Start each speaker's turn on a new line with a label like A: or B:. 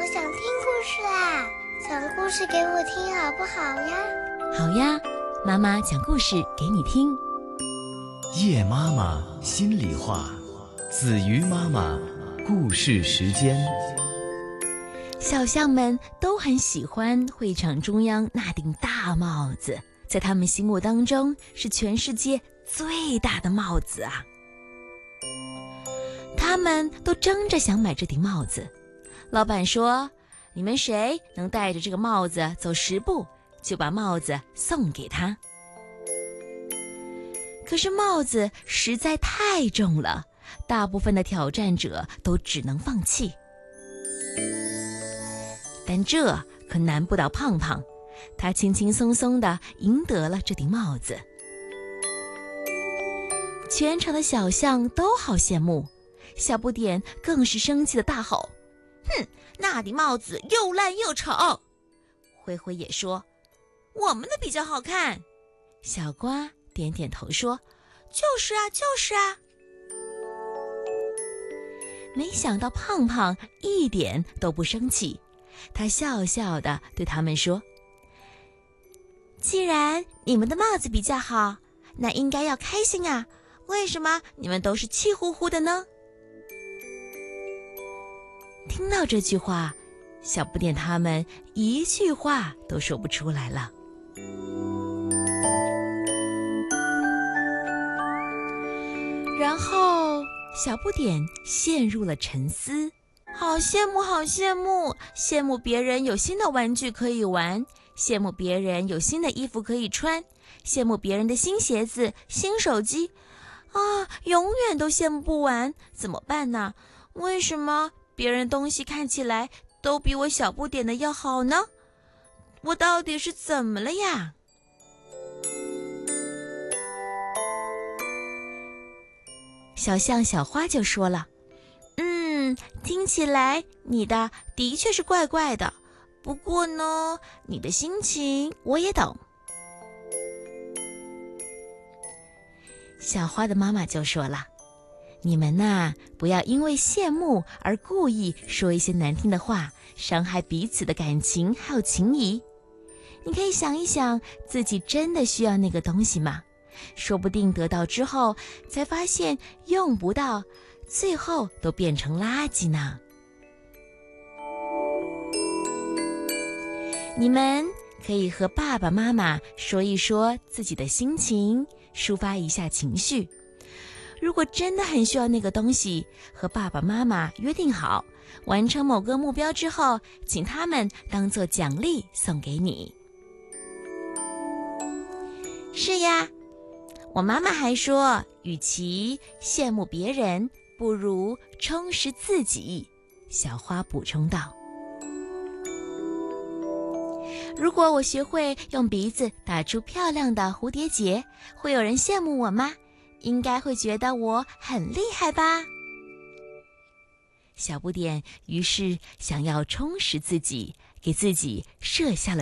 A: 我想听故事啦，讲故事给我听好不好呀？
B: 好呀，妈妈讲故事给你听。
C: 夜妈妈心里话，子瑜妈妈故事时间。
B: 小象们都很喜欢会场中央那顶大帽子，在他们心目当中是全世界最大的帽子啊！他们都争着想买这顶帽子。老板说，你们谁能戴着这个帽子走10步，就把帽子送给他。可是帽子实在太重了，大部分的挑战者都只能放弃。但这可难不倒胖胖，他轻轻松松地赢得了这顶帽子。全场的小象都好羡慕，小不点更是生气地大吼：哼，那顶帽子又烂又丑。灰灰也说，我们的比较好看。小瓜点点头说，就是啊，就是啊。没想到胖胖一点都不生气，他笑笑地对他们说，既然你们的帽子比较好，那应该要开心啊，为什么你们都是气呼呼的呢？听到这句话，小不点他们一句话都说不出来了。然后小不点陷入了沉思，好羡慕，好羡慕，羡慕别人有新的玩具可以玩，羡慕别人有新的衣服可以穿，羡慕别人的新鞋子、新手机啊，永远都羡慕不完，怎么办呢？为什么别人东西看起来都比我小不点的要好呢？我到底是怎么了呀？小象小花就说了，听起来你的确是怪怪的，不过呢，你的心情我也懂。小花的妈妈就说了，你们呐，不要因为羡慕而故意说一些难听的话，伤害彼此的感情还有情谊。你可以想一想，自己真的需要那个东西吗？说不定得到之后才发现用不到，最后都变成垃圾呢。你们可以和爸爸妈妈说一说自己的心情，抒发一下情绪。如果真的很需要那个东西，和爸爸妈妈约定好，完成某个目标之后，请他们当作奖励送给你。是呀，我妈妈还说，与其羡慕别人，不如充实自己。小花补充道。如果我学会用鼻子打出漂亮的蝴蝶结，会有人羡慕我吗？应该会觉得我很厉害吧？小不点于是想要充实自己，给自己设下了